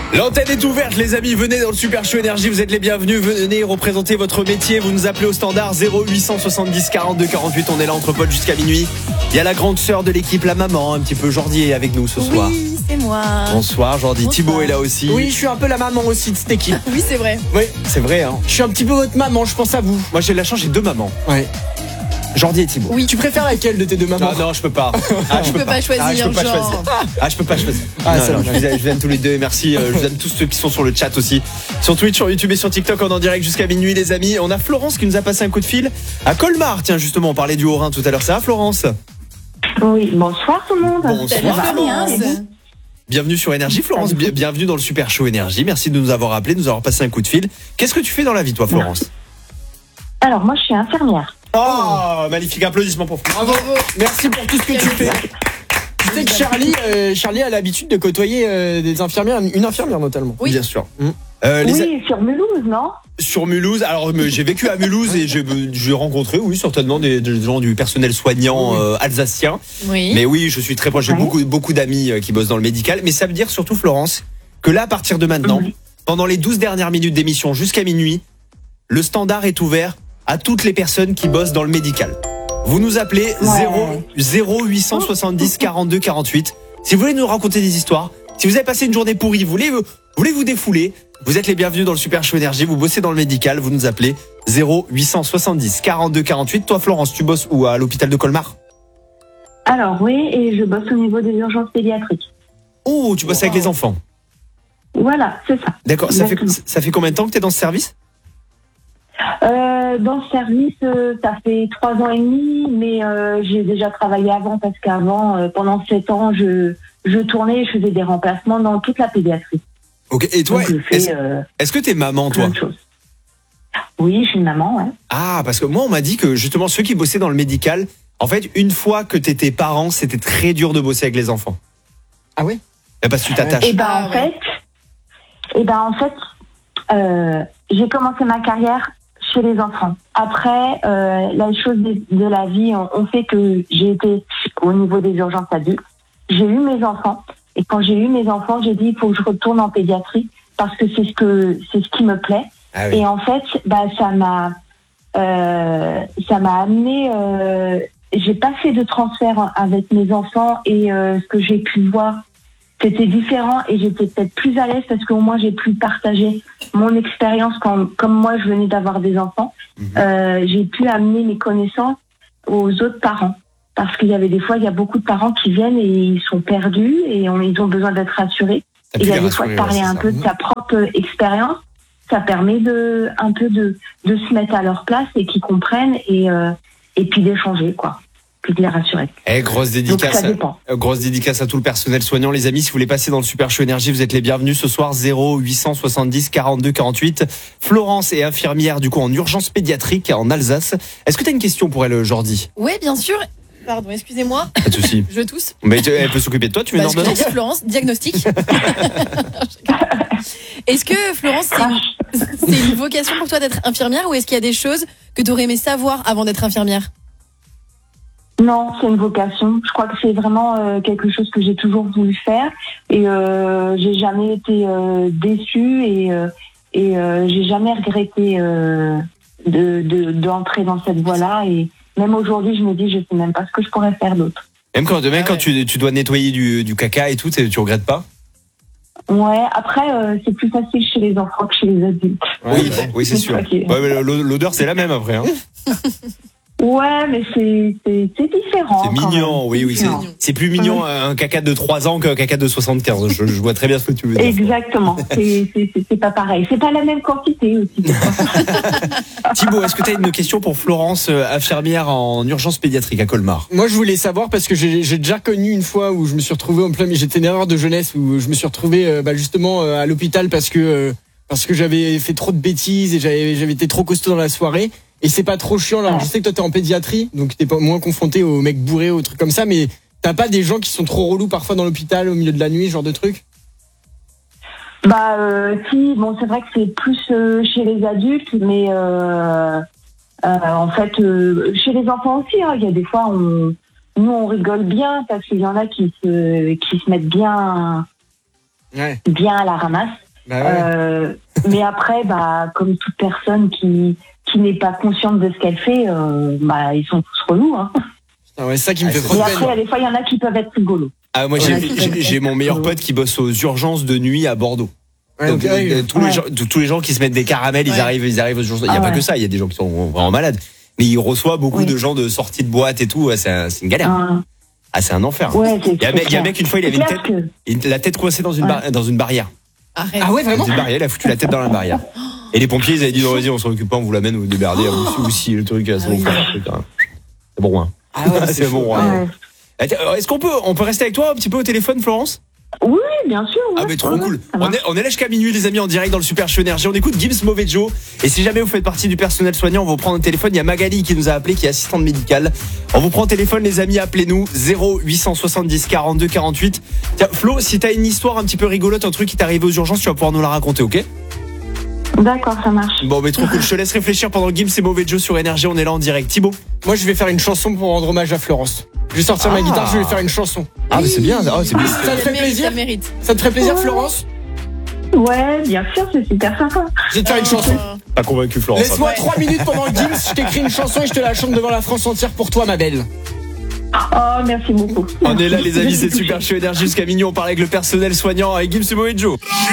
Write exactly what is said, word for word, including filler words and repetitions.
L'antenne est ouverte les amis, venez dans le Super Show Énergie, vous êtes les bienvenus, venez représenter votre métier, vous nous appelez au standard zéro huit cent soixante-dix quarante-deux quarante-huit, on est là entre potes jusqu'à minuit. Il y a la grande sœur de l'équipe, la maman, un petit peu Jordi est avec nous ce soir. Oui, c'est moi. Bonsoir Jordi, Bonsoir. Thibaut est là aussi. Oui, je suis un peu la maman aussi de cette équipe. Oui, c'est vrai. Oui, c'est vrai hein. Je suis un petit peu votre maman, je pense à vous. Moi j'ai de la chance, j'ai deux mamans. Ouais. Jordi et Thibaut. Oui. Tu préfères laquelle de tes deux mamans? Non, non, je peux pas. Ah, Tu peux pas choisir, Ah, je peux pas genre. choisir. Ah, je peux pas choisir. Ah, Non, ça non, va. je, vous aime, je vous aime tous les deux. Merci. Euh, je vous aime tous ceux qui sont sur le chat aussi. Sur Twitch, sur YouTube et sur TikTok, on est en direct jusqu'à minuit, les amis. On a Florence qui nous a passé un coup de fil à Colmar. Tiens, justement, on parlait du Haut-Rhin tout à l'heure. Ça va, Florence? Oui, bonsoir tout le monde. Bonsoir, Salut, Ça va bien, Florence. et vous? Bienvenue sur Énergie, Florence. Bien- bienvenue dans le Super Show Énergie. Merci de nous avoir appelé, de nous avoir passé un coup de fil. Qu'est-ce que tu fais dans la vie, toi, Florence? Alors, moi, je suis infirmière. Oh, magnifique. Applaudissements pour Florence. Bravo. Merci pour tout ce que tu fais. Tu sais que Charlie, euh, Charlie a l'habitude de côtoyer euh, des infirmières, une infirmière notamment. Oui. Bien sûr. Mm. Euh, les a- Oui, sur Mulhouse, non? Sur Mulhouse, alors mais j'ai vécu à Mulhouse et j'ai, j'ai rencontré, oui, certainement des, des gens du personnel soignant euh, alsacien. Oui. Mais oui, je suis très proche, j'ai Oui. beaucoup, beaucoup d'amis euh, qui bossent dans le médical. Mais ça veut dire surtout, Florence, que là, à partir de maintenant, Oui. pendant les douze dernières minutes d'émission jusqu'à minuit, le standard est ouvert à toutes les personnes qui bossent dans le médical. Vous nous appelez Ouais. zéro huit cent soixante-dix quarante-deux quarante-huit. Si vous voulez nous raconter des histoires, si vous avez passé une journée pourrie, vous voulez, vous voulez vous défouler, vous êtes les bienvenus dans le Super Show Énergie, vous bossez dans le médical, vous nous appelez zéro huit cent soixante-dix quarante-deux quarante-huit. Toi, Florence, tu bosses où? À l'hôpital de Colmar? Alors, oui, et je bosse au niveau des urgences pédiatriques. Oh, tu bosses avec les enfants. Voilà, c'est ça. D'accord, ça fait, Exactement. ça fait combien de temps que tu es dans ce service? Euh, dans ce service, euh, ça fait trois ans et demi, mais euh, j'ai déjà travaillé avant parce qu'avant, euh, pendant sept ans, je, je tournais et je faisais des remplacements dans toute la pédiatrie. Ok, et toi, Donc, je fais est-ce, euh, est-ce que t'es maman, toi? plein de choses. Oui, je suis une maman, ouais. Ah, parce que moi, on m'a dit que justement, ceux qui bossaient dans le médical, en fait, une fois que t'étais parent, c'était très dur de bosser avec les enfants. Ah ouais? Eh, Parce que tu t'attaches. Et ben Ah, en ouais. fait, et ben en fait, euh, j'ai commencé ma carrière chez les enfants. Après, euh, la chose de, de la vie ont, ont fait que j'ai été au niveau des urgences adultes. J'ai eu mes enfants et quand j'ai eu mes enfants, j'ai dit il faut que je retourne en pédiatrie parce que c'est ce que c'est ce qui me plaît. Ah oui. Et en fait, bah ça m'a euh, ça m'a amené. Euh, j'ai pas fait de transfert avec mes enfants et euh, ce que j'ai pu voir, c'était différent et j'étais peut-être plus à l'aise parce qu'au moins j'ai pu partager mon expérience quand, comme moi je venais d'avoir des enfants. Mhm. Euh, j'ai pu amener mes connaissances aux autres parents parce qu'il y avait des fois il y a beaucoup de parents qui viennent et ils sont perdus et on, ils ont besoin d'être rassurés. T'as Et pu il y a les des fois de rassurer, parler ouais, un c'est peu ça. de sa propre expérience, ça permet de un peu de de se mettre à leur place et qu'ils comprennent et euh, et puis d'échanger quoi, puis de les rassurer. Eh, grosse Donc dédicace. ça dépend. Euh, Grosse dédicace à tout le personnel soignant, les amis. Si vous voulez passer dans le Super Show Énergie, vous êtes les bienvenus ce soir. Zéro huit cent soixante-dix quarante-deux quarante-huit. Florence est infirmière du coup en urgence pédiatrique en Alsace. Est-ce que tu as une question pour elle, Jordi? Oui, bien sûr. Pardon, excusez-moi. Pas de souci. Je tousse. Mais tu- elle peut s'occuper de toi. Tu veux une Parce que j'ai ordonnance? dit Florence, diagnostic. Est-ce que Florence, c'est une, c'est une vocation pour toi d'être infirmière ou est-ce qu'il y a des choses que tu aurais aimé savoir avant d'être infirmière? Non, c'est une vocation. Je crois que c'est vraiment euh, quelque chose que j'ai toujours voulu faire et euh, j'ai jamais été euh, déçue et euh, et euh, j'ai jamais regretté euh, de de d'entrer dans cette voie-là et même aujourd'hui je me dis je sais même pas ce que je pourrais faire d'autre. Même quand demain, Ah ouais. quand tu, tu dois nettoyer du, du caca et tout, tu tu regrettes pas? Ouais, après euh, c'est plus facile chez les enfants que chez les adultes. Oui, oui, c'est sûr. Ok. Ouais, mais l'o- l'odeur, c'est la même après. Hein. Ouais, mais c'est c'est c'est différent. C'est quand mignon, même. oui, oui. C'est, Différent. c'est plus mignon un caca de trois ans qu'un caca de soixante-quinze. Je, je vois très bien ce que tu veux dire. Exactement. C'est c'est c'est- c'est pas pareil. C'est pas la même quantité aussi. Thibaut, est-ce que tu as une question pour Florence, euh, infirmière en urgence pédiatrique à Colmar? Moi, je voulais savoir parce que j'ai j'ai déjà connu une fois où je me suis retrouvé en plein, mais j'étais une erreur de jeunesse où je me suis retrouvé euh, bah, justement euh, à l'hôpital parce que euh, parce que j'avais fait trop de bêtises et j'avais j'avais été trop costaud dans la soirée. Et c'est pas trop chiant. Alors, je sais que toi t'es en pédiatrie, donc t'es pas moins confronté aux mecs bourrés, aux trucs comme ça, mais t'as pas des gens qui sont trop relous parfois dans l'hôpital au milieu de la nuit, ce genre de truc? Bah euh, si, bon c'est vrai que c'est plus euh, chez les adultes, mais euh, euh, en fait euh, chez les enfants aussi, hein, il y a des fois on, nous on rigole bien parce qu'il y en a qui se qui se mettent bien Ouais. bien à la ramasse. Bah ouais. Euh, mais après, bah, comme toute personne qui, qui n'est pas consciente de ce qu'elle fait, euh, bah, ils sont tous relous. Hein. Putain, ouais, c'est ça qui me Ah, fait c'est- trop Et de après, peine. des fois, il y en a qui peuvent être rigolos. Ah, moi, Ouais, j'ai, c'est j'ai, vrai. j'ai mon meilleur pote qui bosse aux urgences de nuit à Bordeaux. Ouais, Donc, donc, ouais, euh, tous, les Ouais. gens, tous tous les gens qui se mettent des caramels, ils Ouais. arrivent, ils arrivent aux urgences. Il n'y a Ah pas ouais. que ça, il y a des gens qui sont vraiment malades. Mais il reçoit beaucoup Oui. de gens de sorties de boîte et tout. Ouais, c'est, un- c'est une galère. Hein. Ah, c'est un enfer. Ouais, c'est Il y a un c'est mec, il y a un clair. mec, une fois, il avait C'est une clair tête, que- une- la tête coincée dans une, Ouais. bar- dans une barrière. Arrête. Ah ouais, vraiment? Dans une barrière, il a foutu la tête dans la barrière. Et les pompiers, ils avaient dit, non, vas-y, on s'en occupe pas, on vous l'amène, vous déberdez, ou si, ou si, le truc, c'est Ah bon, oui. faire le truc, hein. C'est bon, hein. Ah ouais, C'est bon, chaud. ouais. Ouais. Attends, Est-ce qu'on peut, on peut rester avec toi un petit peu au téléphone, Florence? Oui, bien sûr. Ah ouais. mais trop Ouais, cool. ça On marche. est, on est là jusqu'à minuit les amis en direct dans le Super Show Énergie. On écoute Gims Mauvais Joe. Et si jamais vous faites partie du personnel soignant, on vous prend au téléphone. Il y a Magali qui nous a appelé, qui est assistante médicale. On vous prend au téléphone les amis, appelez-nous zéro huit cent soixante-dix quarante-deux quarante-huit. Tiens Flo, si t'as une histoire un petit peu rigolote, un truc qui t'est arrivé aux urgences, tu vas pouvoir nous la raconter, ok? D'accord, ça marche. Bon mais trop cool. Je te laisse réfléchir pendant Gims et Mauvais Joe sur Énergie. On est là en direct. Thibaut. Moi, je vais faire une chanson pour rendre hommage à Florence. Je vais sortir ma Ah. guitare, je vais faire une chanson. Ah mais c'est bien. Ah, c'est bien. Ça te Ça fait mérite, plaisir? ça mérite. Ça te ferait plaisir, Florence? Ouais, bien sûr, c'est super sympa. Je vais te faire une chanson. Euh, Pas convaincu Florence. Laisse-moi Ouais. trois minutes pendant le Gims, je t'écris une chanson et je te la chante devant la France entière pour toi, ma belle. Oh, merci beaucoup. On est là les amis, Je suis c'est Super touchée. Show Énergie jusqu'à minuit. On parle avec le personnel soignant avec Gims et Mauvais Joe.